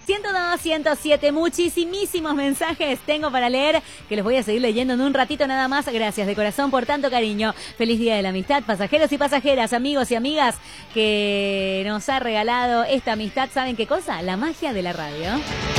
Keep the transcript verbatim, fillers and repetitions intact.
ciento dos, ciento siete, muchísimísimos mensajes tengo para leer, que los voy a seguir leyendo en un ratito nada más. Gracias de corazón por tanto cariño. Feliz Día de la Amistad, pasajeros y pasajeras, amigos y amigas que nos ha regalado esta amistad. ¿Saben qué cosa? La magia de la radio.